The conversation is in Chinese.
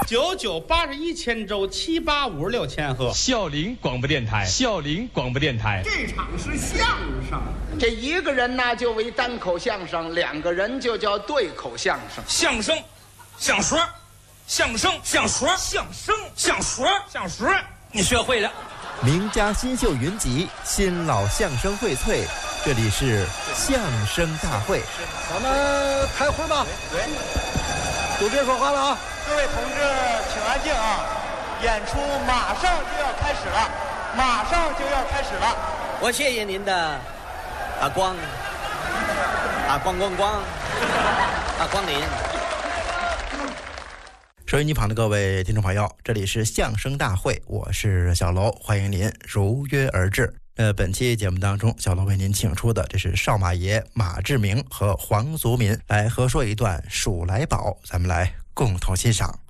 9981千周7856千赫。 孝陵广播电台，孝陵广播电台。 这场是相声， 这一个人呢就为单口相声，两个人就叫对口相声。 相声，相说，相声，相说，相声，相说，相说，你学会了。 名家新秀云集，新老相声荟萃，这里是相声大会。 咱们开会吧。 对， 都别说话了啊！ 各位同志，请安静啊！演出马上就要开始了，马上就要开始了。 我谢谢您的光临。 收音机旁的各位听众朋友，这里是相声大会，我是小楼，欢迎您如约而至。本期节目当中，小楼为您请出的这是少马爷马志明和黄族民来合说一段《数来宝》，咱们来共同欣赏。